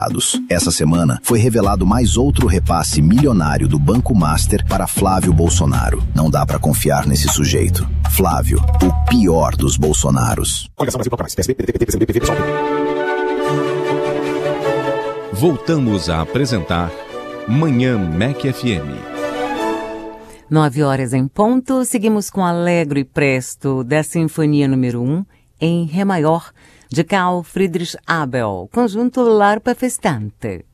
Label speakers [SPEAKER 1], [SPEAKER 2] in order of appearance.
[SPEAKER 1] Essa semana foi revelado mais outro repasse milionário do Banco Master para Flávio Bolsonaro. Não dá pra confiar nesse sujeito. Flávio, o pior dos Bolsonaros.
[SPEAKER 2] Voltamos a apresentar Manhã MEC FM.
[SPEAKER 3] 9 horas em ponto, seguimos com Allegro e Presto da Sinfonia número 1 em Ré maior, de Carl Friedrich Abel, conjunto L'Arpa Festante.